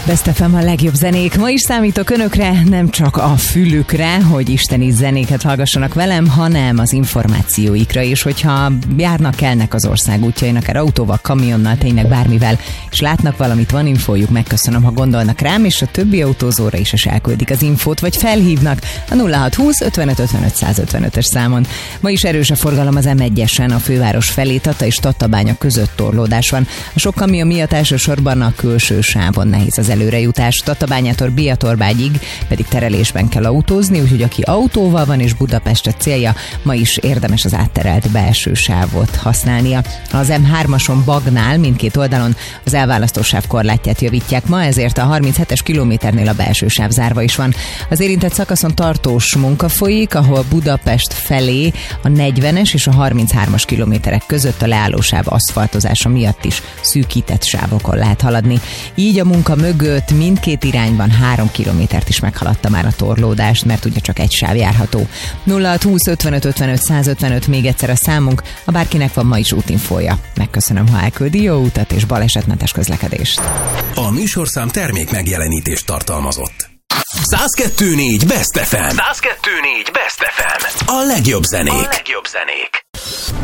Best FM a legjobb zenék. Ma is számítok önökre, nem csak a fülükre, hogy isteni zenéket hallgassanak velem, hanem az információikra is, hogyha járnak, kelnek az ország útjain, akár autóval, kamionnal, tényleg bármivel, és látnak valamit, van infójuk, megköszönöm, ha gondolnak rám, és a többi autózóra is elküldik az infót, vagy felhívnak a 0620 55 55 155-es számon. Ma is erős a forgalom az M1-esen, a főváros felé, Tata és Tatabánya között torlódás van. A sok kamion miatt elsősorban a külső sávon nehéz az előrejutás. Tatabányától Biatorbágyig pedig terelésben kell autózni, úgyhogy aki autóval van és Budapestet célja, ma is érdemes az átterelt belső sávot használnia. Az M3-ason Bagnál mindkét oldalon az elválasztó sáv korlátját javítják ma, ezért a 37-es kilométernél a belső sáv zárva is van. Az érintett szakaszon tartós munka folyik, ahol Budapest felé a 40-es és a 33-as kilométerek között a leállósáv aszfaltozása miatt is szűkített sávokon lehet haladni. Így a munka mögött mindkét irányban 3 kilométert is meghaladta már a torlódást, mert ugye csak egy sáv járható. 0620 55 55 155 még egyszer a számunk, ha bárkinek van ma is útinfója. Megköszönöm, ha elküldi, jó utat és balesetmentes közlekedést. A műsorszám termék megjelenítést tartalmazott. 102.4 Best FM. 102.4 Best FM. A legjobb zenék.